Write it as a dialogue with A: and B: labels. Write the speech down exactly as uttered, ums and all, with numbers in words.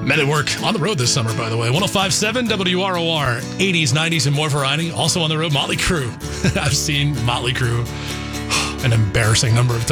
A: Men at Work on the road this summer, by the way. one oh five point seven W R O R, eighties, nineties, and more variety. Also on the road, Motley Crue. I've seen Motley Crue an embarrassing number of times.